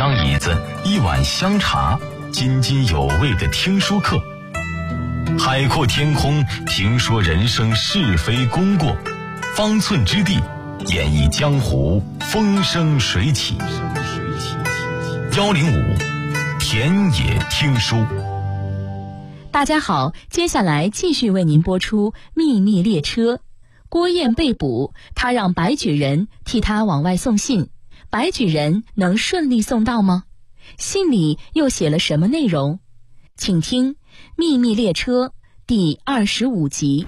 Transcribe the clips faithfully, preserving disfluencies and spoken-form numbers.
张椅子，一碗香茶，津津有味的听书课。海阔天空，评说人生是非功过，方寸之地，演绎江湖风生水起。幺零五田野听书。 大家好，接下来继续为您播出《秘密列车》。郭燕被捕，他让白举人替他往外送信，白举人能顺利送到吗？信里又写了什么内容？请听《秘密列车》第二十五集。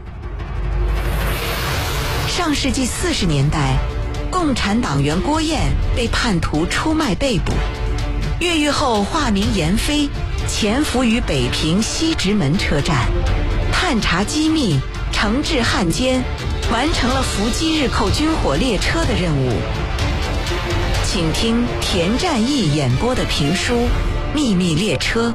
上世纪四十年代，共产党员郭燕被叛徒出卖被捕，越狱后化名闫飞，潜伏于北平西直门车站，探查机密，惩治汉奸，完成了伏击日寇军火列车的任务。请听田占义演播的评书《秘密列车》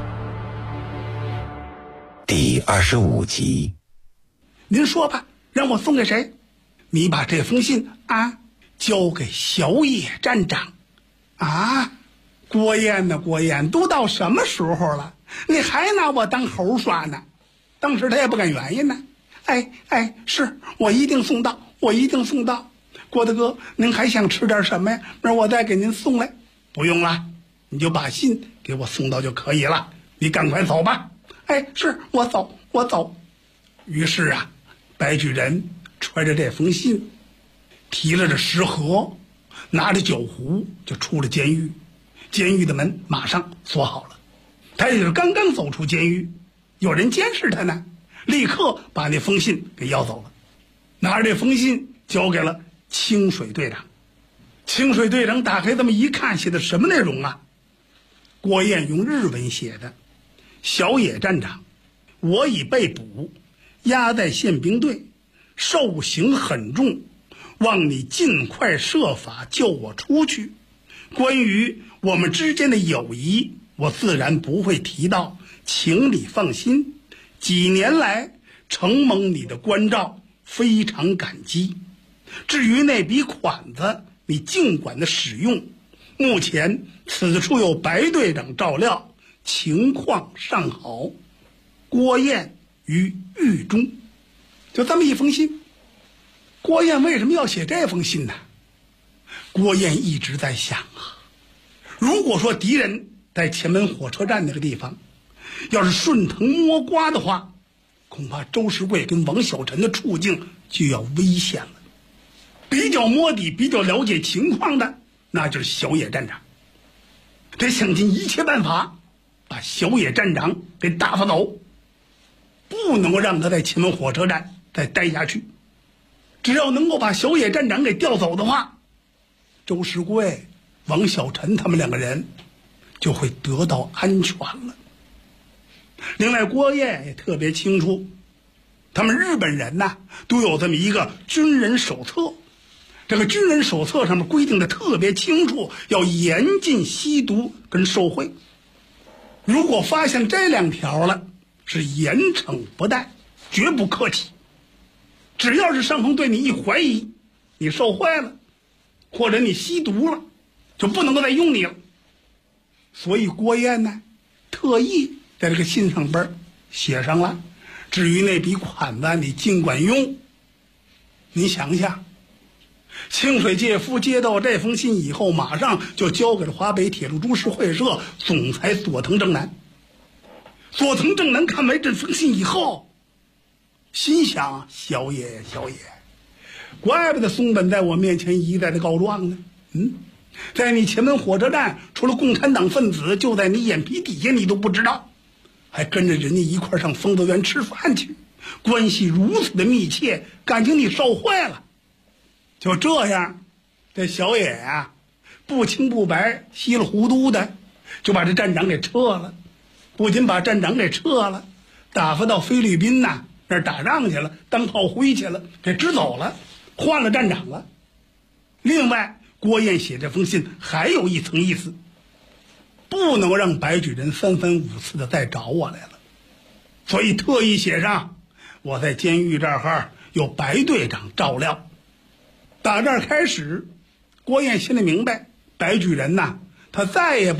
第二十五集。 您说吧，让我送给谁？你把这封信啊交给小野站长。啊，郭燕呢？郭燕，都到什么时候了，你还拿我当猴耍呢？当时他也不敢原因呢。哎哎，是我一定送到，我一定送到。郭大哥，您还想吃点什么呀？明儿我再给您送来。不用了，你就把信给我送到就可以了。你赶快走吧。哎，是我走，我走。于是啊，白举人揣着这封信，提了这食盒，拿着酒壶就出了监狱。监狱的门马上锁好了。他也是刚刚走出监狱，有人监视他呢，立刻把那封信给要走了，拿着这封信交给了清水队长。清水队长打开这么一看，写的什么内容啊？郭燕用日文写的：小野站长，我已被捕，押在宪兵队，受刑很重，望你尽快设法救我出去。关于我们之间的友谊，我自然不会提到，请你放心。几年来承蒙你的关照，非常感激。至于那笔款子，你尽管的使用。目前此处有白队长照料，情况尚好。郭燕于狱中。就这么一封信。郭燕为什么要写这封信呢？郭燕一直在想啊，如果说敌人在前门火车站那个地方要是顺藤摸瓜的话，恐怕周世贵跟王小晨的处境就要危险了。比较摸底，比较了解情况的，那就是小野站长。得想尽一切办法把小野站长给打发走，不能够让他在前门火车站再待下去。只要能够把小野站长给调走的话，周世贵、王小晨他们两个人就会得到安全了。另外，郭燕也特别清楚，他们日本人呢都有这么一个军人手册，这个军人手册上面规定的特别清楚，要严禁吸毒跟受贿。如果发现这两条了，是严惩不贷，绝不客气。只要是上峰对你一怀疑，你受贿了，或者你吸毒了，就不能够再用你了。所以郭燕呢特意在这个信上边写上了，至于那笔款子你尽管用。你想想，清水介夫接到这封信以后，马上就交给了华北铁路株式会社总裁佐藤正南。佐藤正南看完这封信以后，心想：小野小野，怪不得松本在我面前一再的告状呢。嗯，在你前门火车站，除了共产党分子就在你眼皮底下，你都不知道，还跟着人家一块上丰泽园吃饭去，关系如此的密切，感情你受贿了。就这样，这小野啊，不清不白，稀里糊涂的就把这站长给撤了。不仅把站长给撤了，打发到菲律宾呐那儿打仗去了，当炮灰去了，给支走了，换了站长了。另外，郭燕写这封信还有一层意思，不能让白举人三番五次的再找我来了，所以特意写上我在监狱这儿有白队长照料。打这儿开始，郭燕心里明白，白举人呐，他再也不